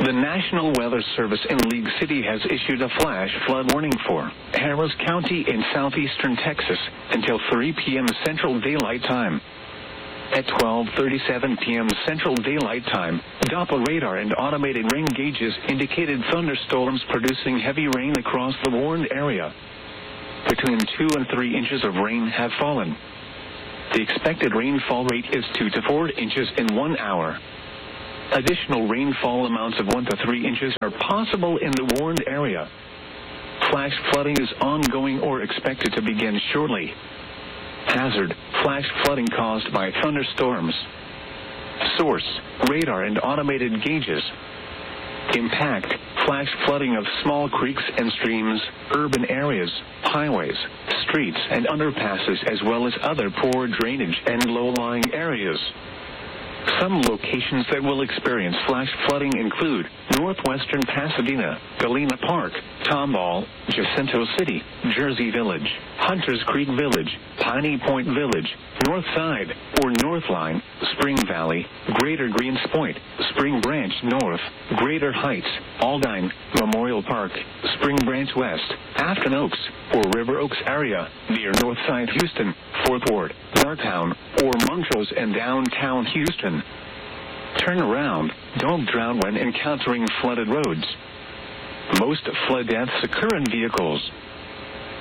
The National Weather Service in League City has issued a flash flood warning for Harris County in southeastern Texas until 3 p.m. Central Daylight Time. At 12:37 p.m. Central Daylight Time, Doppler radar and automated rain gauges indicated thunderstorms producing heavy rain across the warned area. Between 2 and 3 inches of rain have fallen. The expected rainfall rate is 2 to 4 inches in 1 hour. Additional rainfall amounts of 1 to 3 inches are possible in the warned area. Flash flooding is ongoing or expected to begin shortly. Hazard: flash flooding caused by thunderstorms. Source: radar and automated gauges. Impact: flash flooding of small creeks and streams, urban areas, highways, streets, and underpasses, as well as other poor drainage and low-lying areas. Some locations that will experience flash flooding include northwestern Pasadena, Galena Park, Tomball, Jacinto City, Jersey Village, Hunters Creek Village, Piney Point Village, North Side or North Line, Spring Valley, Greater Greens Point, Spring Branch North, Greater Heights, Aldine, Memorial Park, Spring Branch West, Afton Oaks or River Oaks area, near Northside Houston, Fourth Ward, Darktown, or Montrose and downtown Houston. Turn around. Don't drown when encountering flooded roads. Most flood deaths occur in vehicles.